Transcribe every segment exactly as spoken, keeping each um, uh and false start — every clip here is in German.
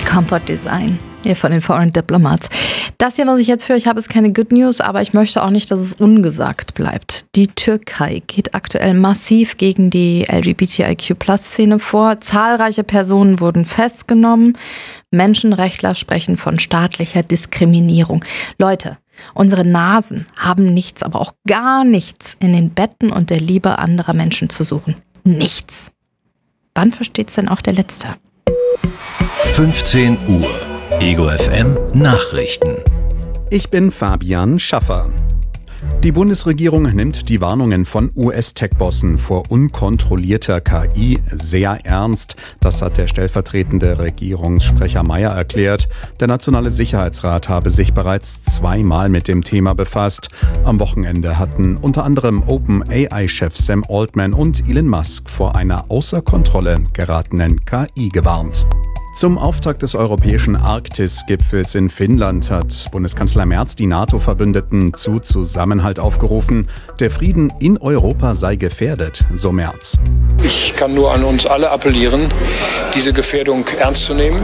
Comfort Design, hier von den Foreign Diplomats. Das hier, was ich jetzt höre, ich habe es keine Good News, aber ich möchte auch nicht, dass es ungesagt bleibt. Die Türkei geht aktuell massiv gegen die L G B T I Q Plus Szene vor. Zahlreiche Personen wurden festgenommen. Menschenrechtler sprechen von staatlicher Diskriminierung. Leute, unsere Nasen haben nichts, aber auch gar nichts in den Betten und der Liebe anderer Menschen zu suchen. Nichts. Wann versteht's denn auch der Letzte? fünfzehn Uhr. Ego F M Nachrichten. Ich bin Fabian Schaffer. Die Bundesregierung nimmt die Warnungen von U S-Tech-Bossen vor unkontrollierter K I sehr ernst. Das hat der stellvertretende Regierungssprecher Mayer erklärt. Der Nationale Sicherheitsrat habe sich bereits zweimal mit dem Thema befasst. Am Wochenende hatten unter anderem OpenAI-Chef Sam Altman und Elon Musk vor einer außer Kontrolle geratenen K I gewarnt. Zum Auftakt des europäischen Arktis-Gipfels in Finnland hat Bundeskanzler Merz die NATO-Verbündeten zu Zusammenhalt aufgerufen. Der Frieden in Europa sei gefährdet, so Merz. Ich kann nur an uns alle appellieren, diese Gefährdung ernst zu nehmen,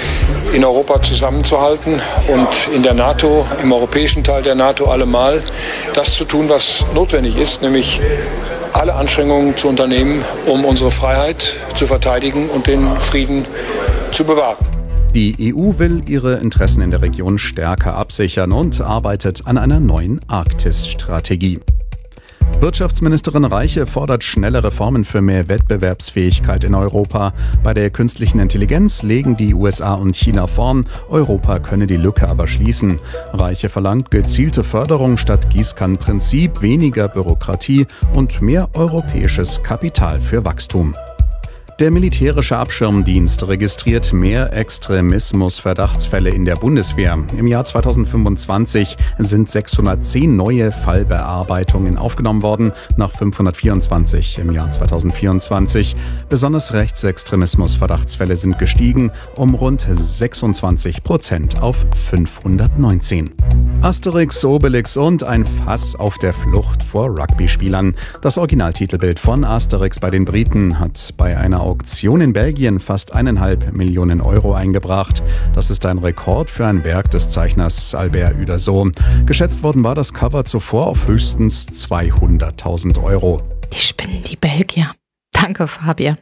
in Europa zusammenzuhalten und in der NATO, im europäischen Teil der NATO allemal, das zu tun, was notwendig ist, nämlich alle Anstrengungen zu unternehmen, um unsere Freiheit zu verteidigen und den Frieden zu bewahren. Die E U will ihre Interessen in der Region stärker absichern und arbeitet an einer neuen Arktis-Strategie. Wirtschaftsministerin Reiche fordert schnelle Reformen für mehr Wettbewerbsfähigkeit in Europa. Bei der künstlichen Intelligenz legen die U S A und China vorn. Europa könne die Lücke aber schließen. Reiche verlangt gezielte Förderung statt Gießkannenprinzip, weniger Bürokratie und mehr europäisches Kapital für Wachstum. Der militärische Abschirmdienst registriert mehr Extremismus-Verdachtsfälle in der Bundeswehr. Im Jahr zweitausendfünfundzwanzig sind sechshundertzehn neue Fallbearbeitungen aufgenommen worden, nach fünfhundertvierundzwanzig im Jahr zweitausendvierundzwanzig. Besonders Rechtsextremismus-Verdachtsfälle sind gestiegen um rund sechsundzwanzig Prozent auf fünfhundertneunzehn. Asterix, Obelix und ein Fass auf der Flucht vor Rugby-Spielern. Das Originaltitelbild von Asterix bei den Briten hat bei einer Auktion in Belgien fast eineinhalb Millionen Euro eingebracht. Das ist ein Rekord für ein Werk des Zeichners Albert Uderzo. Geschätzt worden war das Cover zuvor auf höchstens zweihunderttausend Euro. Die spinnen, die Belgier. Danke, Fabian.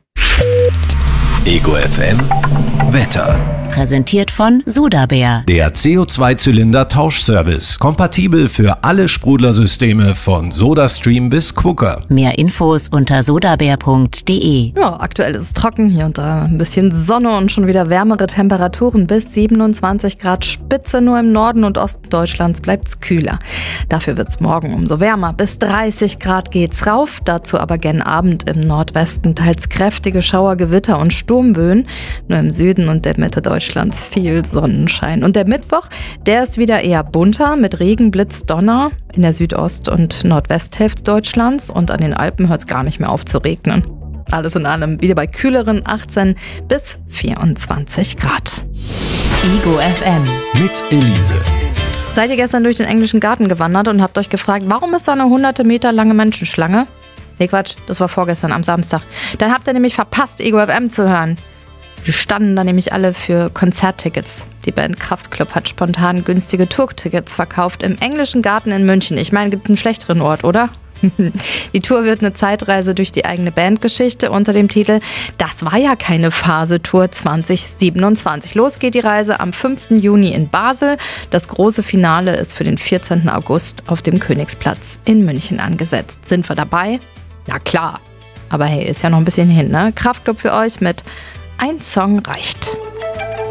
Ego F M Wetter. Präsentiert von Sodabär. Der C O zwei Zylinder Tauschservice. Kompatibel für alle Sprudlersysteme von SodaStream bis Quooker. Mehr Infos unter sodabär punkt de. Ja, aktuell ist es trocken, hier und da ein bisschen Sonne und schon wieder wärmere Temperaturen bis siebenundzwanzig Grad Spitze. Nur im Norden und Osten Deutschlands bleibt es kühler. Dafür wird es morgen umso wärmer. Bis dreißig Grad geht's rauf. Dazu aber gen Abend im Nordwesten teils kräftige Schauer, Gewitter und Sturmböen. Nur im Süden und der Mitte Deutschlands viel Sonnenschein. Und der Mittwoch, der ist wieder eher bunter mit Regen, Blitz, Donner in der Südost- und Nordwesthälfte Deutschlands. Und an den Alpen hört es gar nicht mehr auf zu regnen. Alles in allem wieder bei kühleren achtzehn bis vierundzwanzig Grad. Ego F M Mit Elise. Seid ihr gestern durch den englischen Garten gewandert und habt euch gefragt, warum ist da eine hunderte Meter lange Menschenschlange? Nee, Quatsch, das war vorgestern am Samstag. Dann habt ihr nämlich verpasst, Ego F M zu hören. Die standen da nämlich alle für Konzerttickets. Die Band Kraftklub hat spontan günstige Tourtickets verkauft im englischen Garten in München. Ich meine, gibt einen schlechteren Ort, oder? Die Tour wird eine Zeitreise durch die eigene Bandgeschichte unter dem Titel Das war ja keine Phase Tour zwanzig siebenundzwanzig. Los geht die Reise am fünften Juni in Basel. Das große Finale ist für den vierzehnten August auf dem Königsplatz in München angesetzt. Sind wir dabei? Na klar. Aber hey, ist ja noch ein bisschen hin, ne? Kraftklub für euch mit Ein Song reicht.